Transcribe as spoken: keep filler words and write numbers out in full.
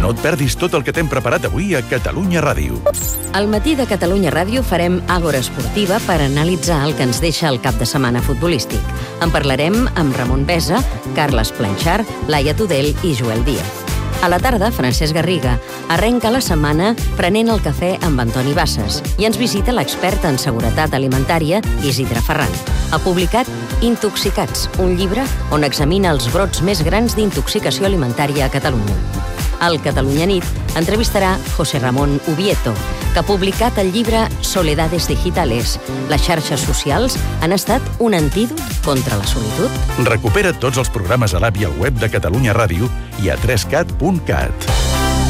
No et perdis tot el que t'hem preparat avui a Catalunya Ràdio. Al matí de Catalunya Ràdio farem Àgora Esportiva per analitzar el que ens deixa el cap de setmana futbolístic. En parlarem amb Ramon Besa, Carles Planchar, Laia Tudel i Joel Díaz. A la tarda, Francesc Garriga arrenca la setmana prenent el cafè amb Antoni Bassas i ens visita l'expert en seguretat alimentària Isidre Ferran. Ha publicat Intoxicats, un llibre on examina els brots més grans d'intoxicació alimentària a Catalunya. Al Catalunya Nit entrevistarà José Ramón Ubieto, que ha publicat el llibre Soledades Digitales. Les xarxes socials han estat un antídot contra la solitud. Recupera tots els programes a l'app i al web de Catalunya Ràdio i a tres cat punt cat.